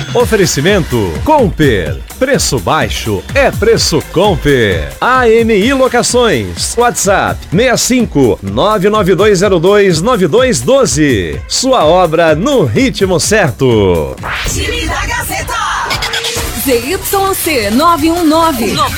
Oferecimento Comper. Preço baixo é preço Comper. AMI Locações. WhatsApp 65 99202 9212. Sua obra no ritmo certo. Time da Gazeta. ZYC 919 99,9.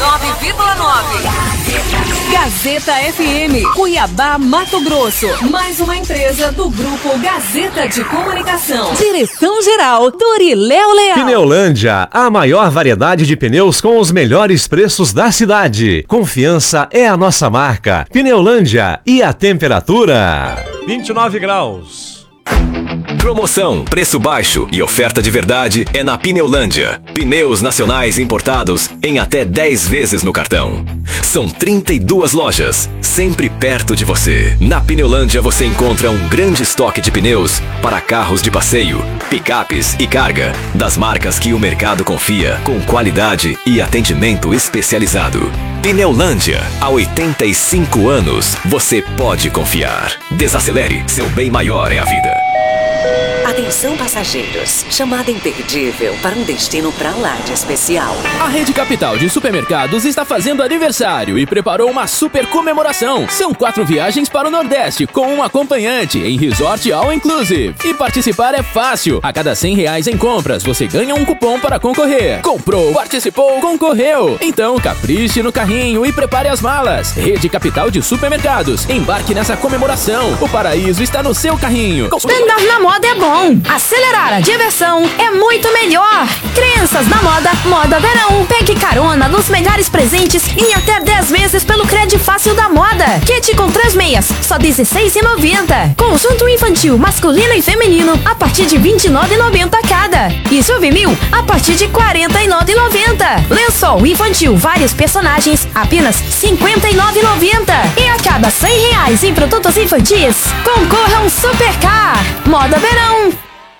Gazeta FM, Cuiabá, Mato Grosso. Mais uma empresa do Grupo Gazeta de Comunicação. Direção-geral, Doriléo Leal. Pneulândia, a maior variedade de pneus com os melhores preços da cidade. Confiança é a nossa marca. Pneulândia. E a temperatura? 29 graus. Promoção, preço baixo e oferta de verdade é na Pneulândia. Pneus nacionais importados em até 10 vezes no cartão. São 32 lojas, sempre perto de você. Na Pneulândia você encontra um grande estoque de pneus para carros de passeio, picapes e carga, das marcas que o mercado confia, com qualidade e atendimento especializado. Pneulândia, há 85 anos, você pode confiar. Desacelere, seu bem maior é a vida. Atenção passageiros, chamada imperdível para um destino pra lá de especial. A Rede Capital de Supermercados está fazendo aniversário e preparou uma super comemoração. São 4 viagens para o Nordeste com um acompanhante em Resort All Inclusive. E participar é fácil. A cada R$100 em compras, você ganha um cupom para concorrer. Comprou, participou, concorreu. Então capriche no carrinho e prepare as malas. Rede Capital de Supermercados. Embarque nessa comemoração. O paraíso está no seu carrinho. Andar na moda é bom. Acelerar a diversão é muito melhor. Crenças na moda, moda verão. Pegue carona nos melhores presentes em até 10 vezes pelo Crédito Fácil da Moda. Kit com 3 meias, só R$16,90. Conjunto infantil, masculino e feminino, a partir de R$29,90 cada. E juvenil, a partir de R$49,90. Lençol infantil, vários personagens, apenas R$59,90. E a cada R$100 em produtos infantis, concorra a um supercar. Moda verão.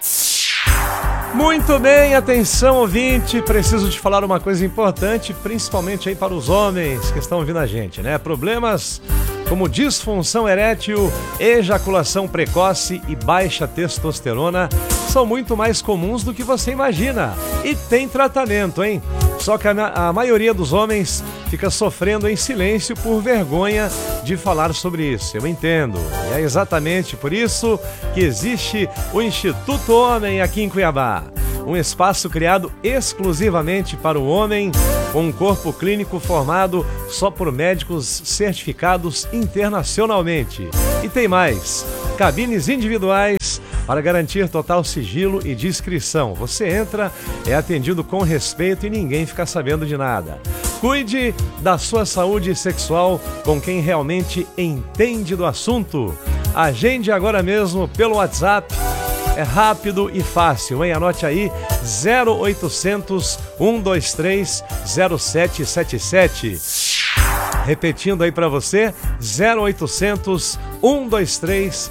Muito bem, atenção ouvinte, preciso te falar uma coisa importante, principalmente aí para os homens que estão ouvindo a gente, né? Problemas como disfunção erétil, ejaculação precoce e baixa testosterona são muito mais comuns do que você imagina. E tem tratamento, hein? Só que a maioria dos homens fica sofrendo em silêncio por vergonha de falar sobre isso. Eu entendo. E é exatamente por isso que existe o Instituto Homem aqui em Cuiabá. Um espaço criado exclusivamente para o homem, com um corpo clínico formado só por médicos certificados internacionalmente. E tem mais, cabines individuais para garantir total sigilo e discrição. Você entra, é atendido com respeito e ninguém fica sabendo de nada. Cuide da sua saúde sexual com quem realmente entende do assunto. Agende agora mesmo pelo WhatsApp. É rápido e fácil, hein? Anote aí, 0800 123 0777. Repetindo aí pra você, 0800 123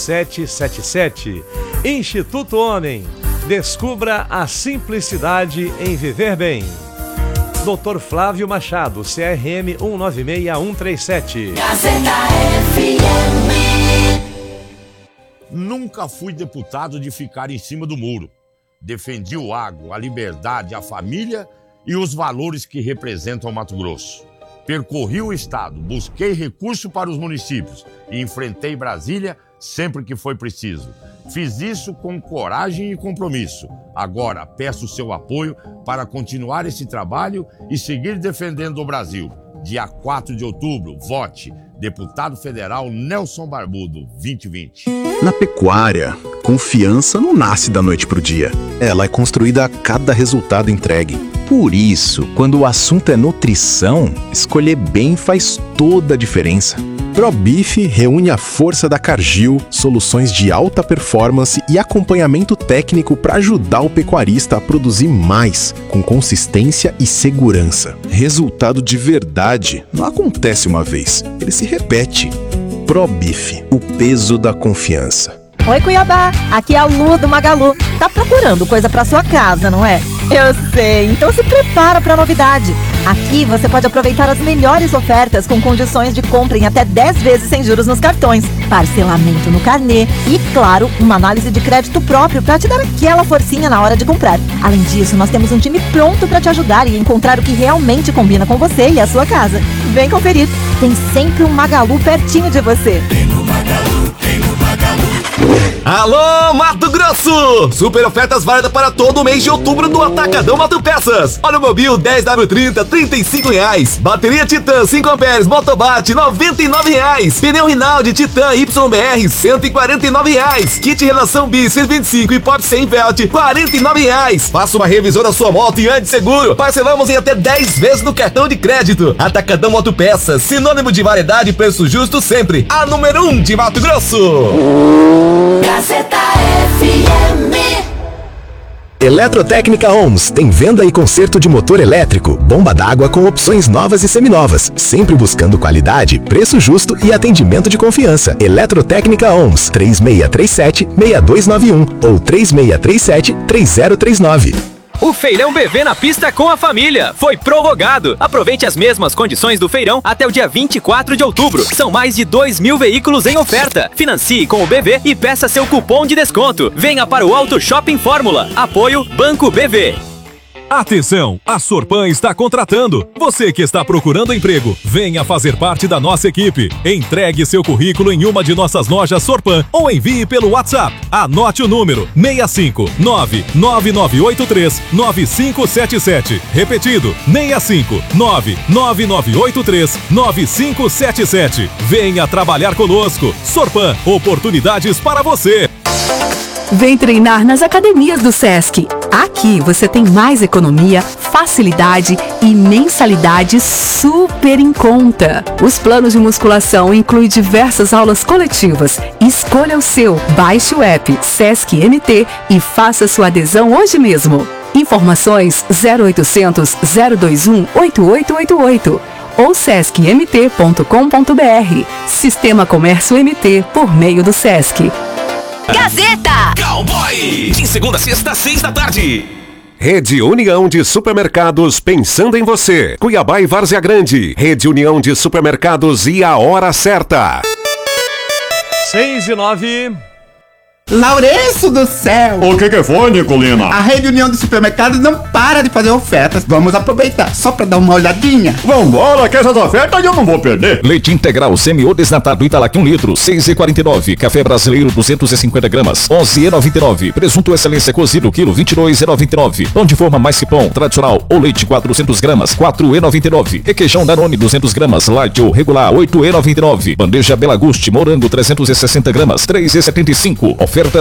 0777. Instituto Homem, descubra a simplicidade em viver bem. Dr. Flávio Machado, CRM 196137. Gazeta FM. Nunca fui deputado de ficar em cima do muro. Defendi o agro, a liberdade, a família e os valores que representam o Mato Grosso. Percorri o estado, busquei recurso para os municípios e enfrentei Brasília sempre que foi preciso. Fiz isso com coragem e compromisso. Agora peço seu apoio para continuar esse trabalho e seguir defendendo o Brasil. Dia 4 de outubro, vote Deputado Federal Nelson Barbudo, 2020. Na pecuária, confiança não nasce da noite pro dia. Ela é construída a cada resultado entregue. Por isso, quando o assunto é nutrição, escolher bem faz toda a diferença. ProBeef reúne a força da Cargill, soluções de alta performance e acompanhamento técnico para ajudar o pecuarista a produzir mais, com consistência e segurança. Resultado de verdade não acontece uma vez, ele se repete. ProBeef, o peso da confiança. Oi, Cuiabá, aqui é a Lu do Magalu. Tá procurando coisa pra sua casa, não é? Eu sei, então se prepara pra novidade. Aqui você pode aproveitar as melhores ofertas com condições de compra em até 10 vezes sem juros nos cartões, parcelamento no carnê e, claro, uma análise de crédito próprio para te dar aquela forcinha na hora de comprar. Além disso, nós temos um time pronto para te ajudar e encontrar o que realmente combina com você e a sua casa. Vem conferir, tem sempre um Magalu pertinho de você. Alô, Mato Grosso! Super ofertas válidas para todo o mês de outubro do Atacadão Mato Peças. Olha o Mobil 10W30, R$35. Bateria Titan 5 amperes, Motobate, R$99. Pneu Rinaldi Titan YBR, R$149. Kit Relação Bis 125 e Port 100 Velt, R$49. Faça uma revisão da sua moto e ande seguro. Parcelamos em até 10 vezes no cartão de crédito. Atacadão Mato Peças, sinônimo de variedade e preço justo sempre. A número 1 de Mato Grosso. Gazeta FM. Eletrotécnica Homes tem venda e conserto de motor elétrico, bomba d'água com opções novas e seminovas, sempre buscando qualidade, preço justo e atendimento de confiança. Eletrotécnica Homes, 3637-6291 ou 3637-3039. O Feirão BV na pista com a família foi prorrogado. Aproveite as mesmas condições do feirão até o dia 24 de outubro. São mais de 2.000 veículos em oferta. Financie com o BV e peça seu cupom de desconto. Venha para o Auto Shopping Fórmula. Apoio Banco BV. Atenção, a Sorpan está contratando. Você que está procurando emprego, venha fazer parte da nossa equipe. Entregue seu currículo em uma de nossas lojas Sorpan ou envie pelo WhatsApp. Anote o número 65999839577. Repetido, 65999839577. Venha trabalhar conosco. Sorpan, oportunidades para você. Vem treinar nas academias do Sesc. Aqui você tem mais economia, facilidade e mensalidade super em conta. Os planos de musculação incluem diversas aulas coletivas. Escolha o seu, baixe o app Sesc MT e faça sua adesão hoje mesmo. Informações 0800 021 8888 ou sescmt.com.br. Sistema Comércio MT por meio do Sesc. Gazeta Cowboy, de segunda a sexta, 6 da tarde. Rede União de Supermercados pensando em você. Cuiabá e Várzea Grande. Rede União de Supermercados e a hora certa. 6:09. Laurenço do céu! O que foi, Nicolina? A Rede União de Supermercados não para de fazer ofertas. Vamos aproveitar, só pra dar uma olhadinha. Vambora, que essas ofertas eu não vou perder. Leite integral semi-ou desnatado Italac 1 litro, 6,49. Café brasileiro 250 gramas, 11,99. Presunto excelência cozido quilo, 22,99. Pão de forma mais que pão, tradicional ou leite 400 gramas, 4,99. Requeijão Danone 200 gramas, light ou regular, 8,99. Bandeja Belaguste morango 360 gramas, 3,75.